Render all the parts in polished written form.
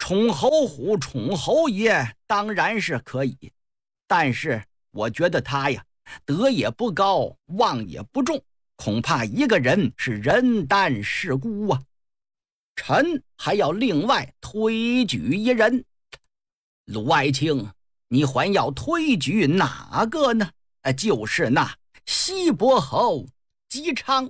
宠侯虎、宠侯爷当然是可以，但是我觉得他呀，德也不高，望也不重，恐怕一个人是人单势孤啊。臣还要另外推举一人。鲁爱卿，你还要推举哪个呢？就是那西伯侯姬昌。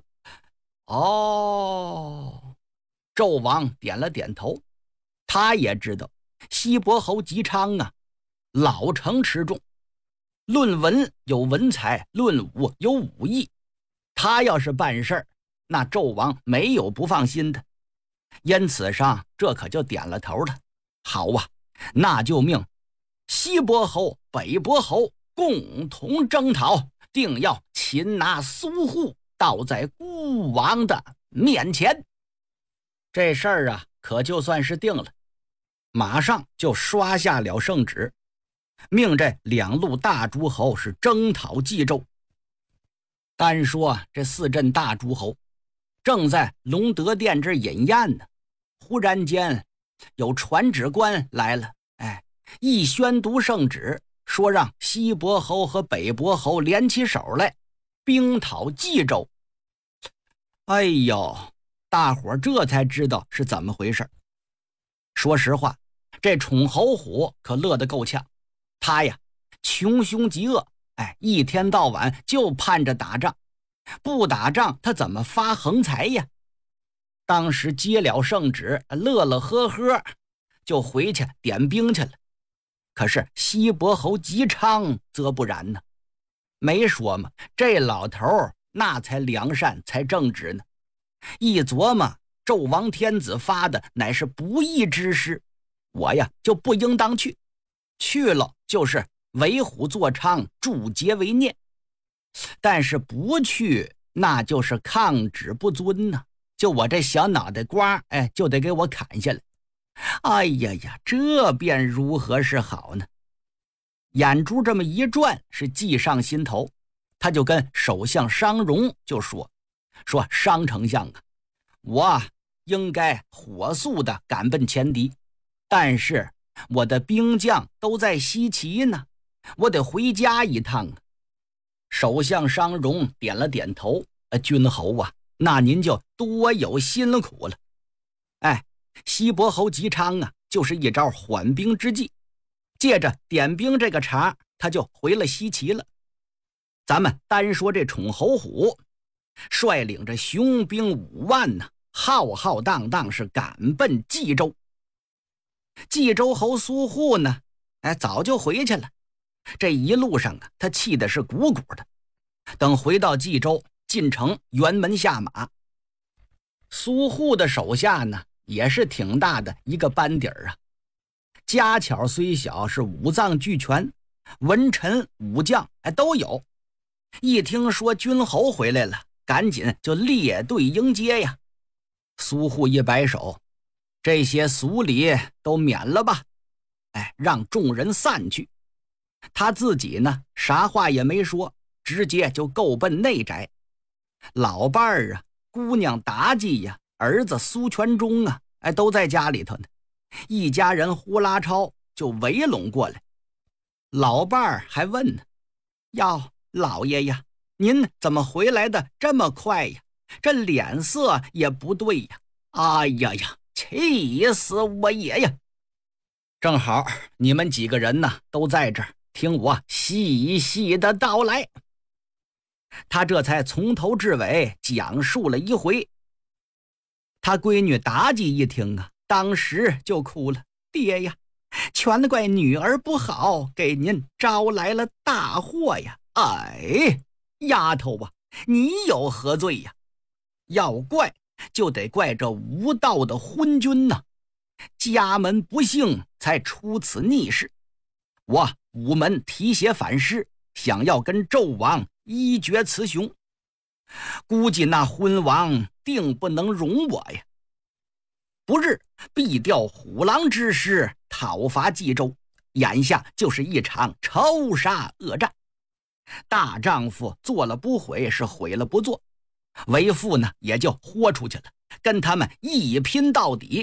哦，纣王点了点头，他也知道西伯侯姬昌啊，老成持重，论文有文采，论武有武艺，他要是办事儿，那纣王没有不放心的。因此上这可就点了头了。好啊，那就命西伯侯、北伯侯共同征讨，定要擒拿苏护，倒在孤王的面前。这事儿啊，可就算是定了。马上就刷下了圣旨，命这两路大诸侯是征讨冀州。单说这四镇大诸侯正在隆德殿之饮宴呢，忽然间有传旨官来了，一宣读圣旨，说让西伯侯和北伯侯联起手来兵讨冀州。哎呦，大伙这才知道是怎么回事。说实话，这宠侯虎可乐得够呛，他呀穷凶极恶，一天到晚就盼着打仗，不打仗他怎么发横财呀？当时接了圣旨，乐乐呵呵就回去点兵去了。可是西伯侯姬昌则不然呢，没说嘛，这老头那才良善才正直呢。一琢磨，纣王天子发的乃是不义之师，我呀就不应当去，去了就是为虎作伥，助桀为虐，但是不去那就是抗旨不遵呢，就我这小脑袋瓜就得给我砍下来。哎呀呀，这便如何是好呢？眼珠这么一转，是计上心头，他就跟首相商容就说商丞相啊，我应该火速的赶奔前敌，但是我的兵将都在西岐呢，我得回家一趟啊。首相商容点了点头，君侯啊，那您就多有辛苦了。西伯侯姬昌啊，就是一招缓兵之计，借着点兵这个茬，他就回了西岐了。咱们单说这宠侯虎，率领着雄兵5万呢，浩浩荡荡是赶奔冀州。冀州侯苏护呢，早就回去了。这一路上啊，他气的是鼓鼓的。等回到冀州，进城辕门下马。苏护的手下呢，也是挺大的一个班底儿啊，家巧虽小，是五脏俱全，文臣武将都有。一听说君侯回来了，赶紧就列队迎接呀。苏护一摆手，这些俗礼都免了吧，让众人散去。他自己呢，啥话也没说，直接就够奔内宅。老伴儿啊，姑娘妲己呀，儿子苏全忠啊，都在家里头呢。一家人呼啦超就围拢过来。老伴儿还问呢：“哟，老爷呀，您怎么回来的这么快呀？这脸色也不对呀！哎呀呀，气死我也呀！正好你们几个人呢都在这儿，听我细细的道来。”他这才从头至尾讲述了一回。他闺女妲己一听啊，当时就哭了：“爹呀，全怪女儿不好，给您招来了大祸呀！丫头啊，你有何罪呀？要怪就得怪这无道的昏君呐，家门不幸才出此逆事。我午门提携反诗，想要跟纣王一决雌雄，估计那昏王定不能容我呀。不日必调虎狼之师讨伐冀州，眼下就是一场仇杀恶战。大丈夫做了不悔，是悔了不做，为父呢也就豁出去了，跟他们一拼到底。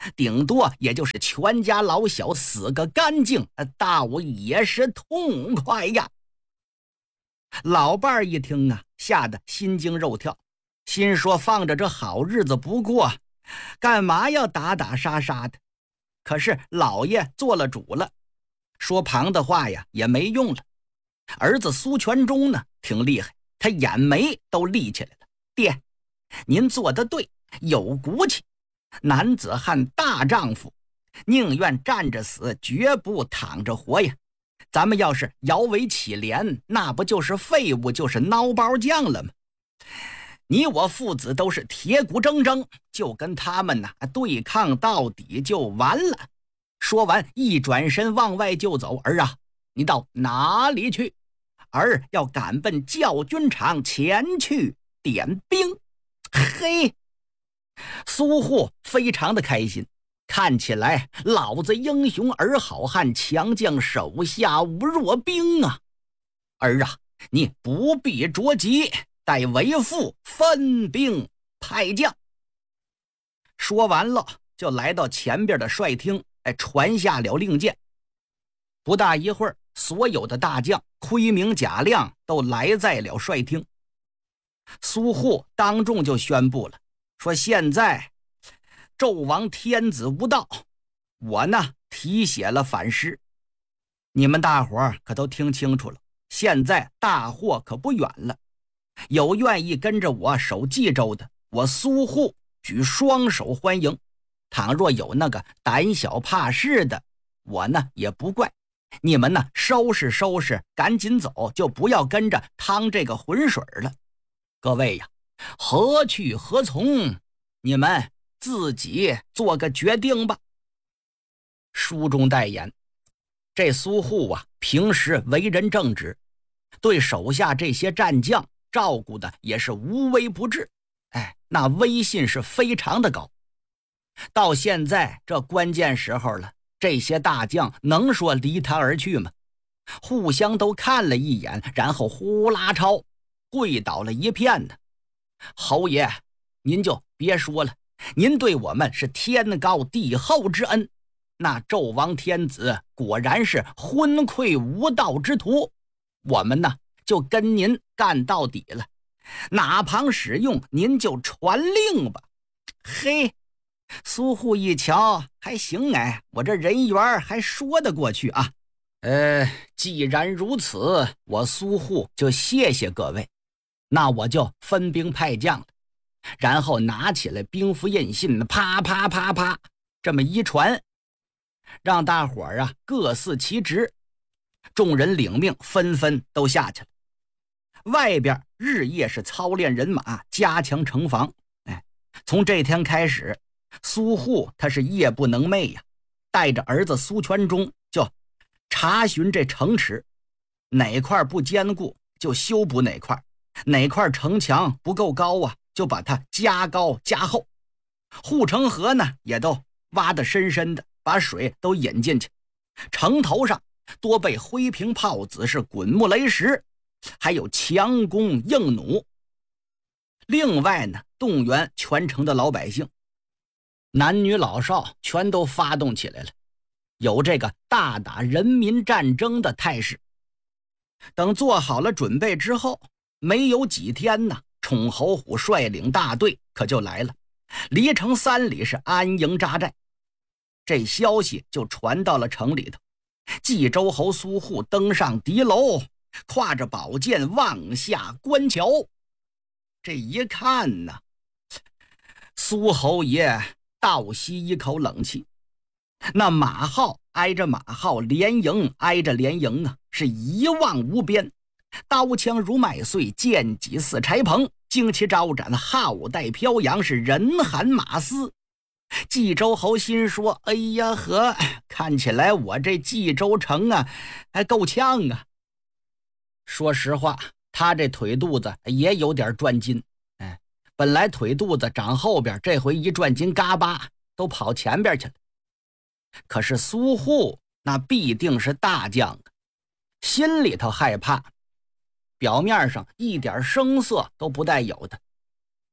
顶多也就是全家老小死个干净，倒也是痛快呀。老伴儿一听啊，吓得心惊肉跳，心说放着这好日子不过，干嘛要打打杀杀的？可是老爷做了主了，说旁的话呀也没用了。儿子苏全忠呢挺厉害，他眼眉都立起来了。爹，您做得对，有骨气，男子汉大丈夫，宁愿站着死，绝不躺着活呀。咱们要是摇尾乞怜，那不就是废物，就是孬包酱了吗？你我父子都是铁骨铮铮，就跟他们对抗到底就完了。说完一转身往外就走。儿啊，你到哪里去？儿要赶奔教军场前去点兵。嘿，苏护非常的开心，看起来老子英雄儿好汉，强将手下无弱兵啊。儿啊，你不必着急，待为父分兵派将。说完了就来到前边的帅厅，传下了令箭。不大一会儿，所有的大将盔明甲亮都来在了帅厅。苏护当众就宣布了，说现在纣王天子无道，我呢题写了反诗。你们大伙儿可都听清楚了，现在大祸可不远了。有愿意跟着我守冀州的，我苏护举双手欢迎。倘若有那个胆小怕事的，我呢也不怪。你们呢收拾收拾，赶紧走，就不要跟着趟这个浑水了。各位呀，何去何从，你们自己做个决定吧。书中代言，这苏护啊，平时为人正直，对手下这些战将照顾的也是无微不至，那威信是非常的高。到现在这关键时候了，这些大将能说离他而去吗？互相都看了一眼，然后呼啦超跪倒了一片呢。侯爷，您就别说了，您对我们是天高地厚之恩，那纣王天子果然是昏聩无道之徒，我们呢就跟您干到底了，哪旁使用您就传令吧。嘿，苏护一瞧，还行，我这人缘还说得过去啊。既然如此，我苏护就谢谢各位，那我就分兵派将了。然后拿起来兵符印信，啪啪啪啪这么一传，让大伙儿啊各司其职。众人领命，纷纷都下去了。外边日夜是操练人马，加强城防。从这天开始，苏护他是夜不能寐呀，带着儿子苏全忠就查询这城池，哪块不坚固就修补哪块，哪块城墙不够高啊，就把它加高加厚。护城河呢也都挖得深深的，把水都引进去。城头上多备灰瓶炮子，是滚木雷石，还有强弓硬弩。另外呢，动员全城的老百姓，男女老少全都发动起来了，有这个大打人民战争的态势。等做好了准备之后，没有几天呢，宠侯虎率领大队可就来了，离城3里是安营扎寨。这消息就传到了城里头，冀州侯苏护登上敌楼，挎着宝剑望下观瞧。这一看呢，苏侯爷倒吸一口冷气，那马号挨着马号，连营挨着连营啊，是一望无边，刀枪如麦穗，剑戟似柴棚，旌旗招展，号带飘扬，是人喊马嘶。冀州侯心说，哎呀呵，看起来我这冀州城啊还够呛啊。说实话，他这腿肚子也有点转筋，本来腿肚子长后边，这回一转筋，嘎巴都跑前边去了。可是苏护那必定是大将，心里头害怕，表面上一点声色都不带有的。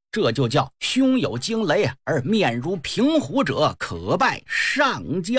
这就叫胸有惊雷而面如平湖者，可拜上将。